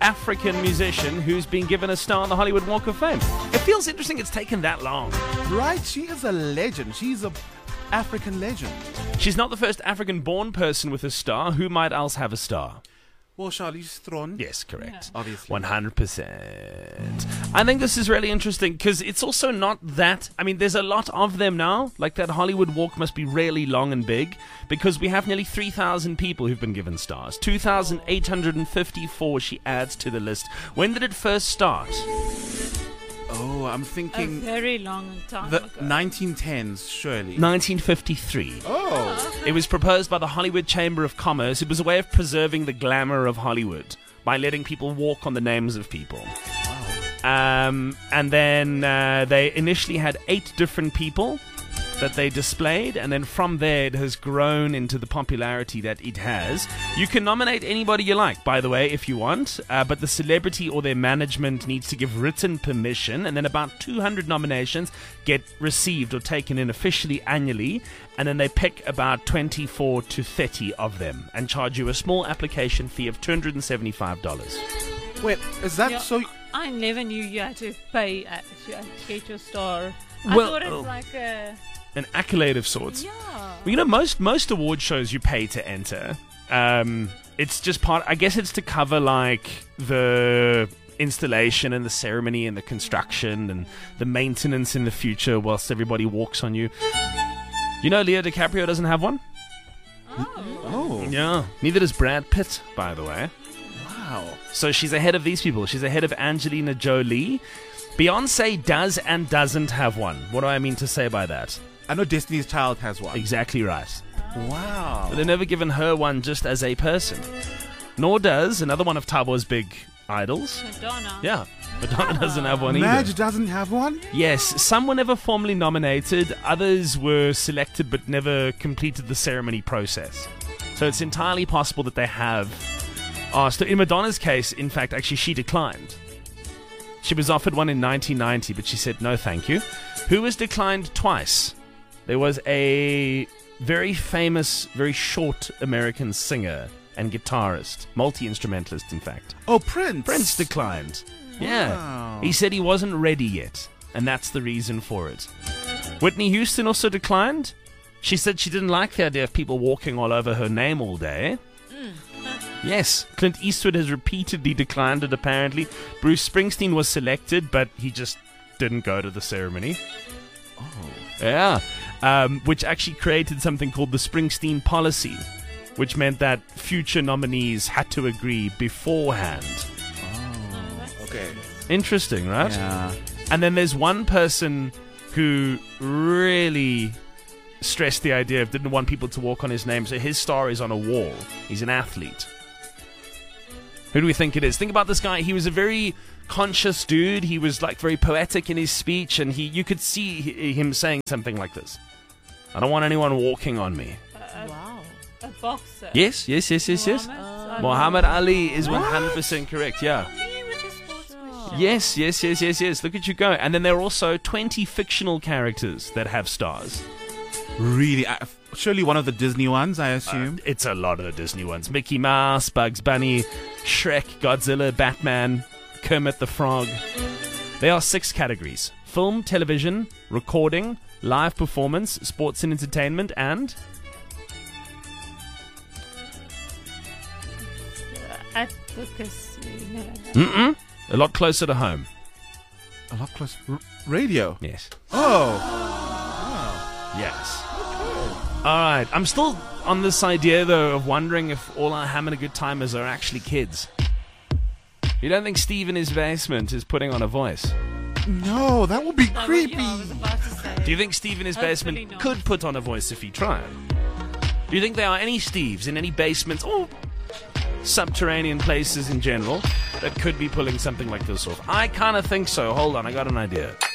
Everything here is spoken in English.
African musician who's been given a star on the Hollywood Walk of Fame. It feels interesting it's taken that long. Right? She is a legend. She's a African legend. She's not the first African-born person with a star. Who might else have a star? Well, Charlize Theron. Yes, correct. Yeah. Obviously. 100%. I think this is really interesting because it's also not that... I mean, there's a lot of them now. Like, that Hollywood Walk must be really long and big because we have nearly 3,000 people who've been given stars. 2,854 she adds to the list. When did it first start? Oh, I'm thinking... A very long time the ago. 1910s, surely. 1953. Oh. It was proposed by the Hollywood Chamber of Commerce. It was a way of preserving the glamour of Hollywood by letting people walk on the names of people. Wow. And then they initially had 8 different people that they displayed, and then from there it has grown into the popularity that it has. You can nominate anybody you like, by the way, if you want, but the celebrity or their management needs to give written permission, and then about 200 nominations get received or taken in officially annually, and then they pick about 24 to 30 of them and charge you a small application fee of $275. Wait, is that Yeah, so... I never knew you had to pay to get your star. Well, I thought it's like a... An accolade of sorts. Yeah. Well, you know, most award shows you pay to enter. It's just part... I guess it's to cover, like, the installation and the ceremony and the construction and the maintenance in the future whilst everybody walks on you. You know Leo DiCaprio doesn't have one? Oh. Yeah. Neither does Brad Pitt, by the way. Wow. So she's ahead of these people. She's ahead of Angelina Jolie. Beyonce does and doesn't have one. What do I mean to say by that? I know Destiny's Child has one. Exactly right. Wow. But they've never given her one just as a person. Nor does another one of Tabo's big idols. Madonna. Yeah. Madonna doesn't have one either. Madge doesn't have one? Yes, some were never formally nominated. Others were selected but never completed the ceremony process. So it's entirely possible that they have asked. In Madonna's case, in fact, actually she declined. She was offered one in 1990, but she said no thank you. Who was declined twice? There was a very famous, very short American singer and guitarist, multi-instrumentalist in fact. Oh, Prince. Prince declined. Yeah. Wow. He said he wasn't ready yet, and that's the reason for it. Whitney Houston also declined. She said she didn't like the idea of people walking all over her name all day. Yes, Clint Eastwood has repeatedly declined it, apparently. Bruce Springsteen was selected, but he just didn't go to the ceremony. Oh. Yeah. Which actually created something called the Springsteen policy, which meant that future nominees had to agree beforehand. Oh. Okay. Interesting, right? Yeah. And then there's one person who really stressed the idea of didn't want people to walk on his name, so his star is on a wall. He's an athlete. Who do we think it is? Think about this guy. He was a very conscious dude. He was like very poetic in his speech, and you could see him saying something like this. I don't want anyone walking on me. Wow. A boxer. Yes. Muhammad Ali is 100% correct, yeah. He was a sportsman. Yes. Look at you go. And then there are also 20 fictional characters that have stars. Really? Surely one of the Disney ones, I assume? It's a lot of the Disney ones. Mickey Mouse, Bugs Bunny, Shrek, Godzilla, Batman, Kermit the Frog. There are 6 categories. Film, television, recording, live performance, sports and entertainment, and... Advocacy. Mm-mm. A lot closer to home. A lot closer. Radio? Yes. Oh. Yes. All right. I'm still on this idea, though, of wondering if all our having a good timers are actually kids. You don't think Steve in his basement is putting on a voice? No, that would be No, creepy. yeah, I was about to say. Do you think Steve in his Hopefully basement not. could put on a voice if he tried? Do you think there are any Steves in any basements or subterranean places in general that could be pulling something like this off? I kind of think so. Hold on, I got an idea.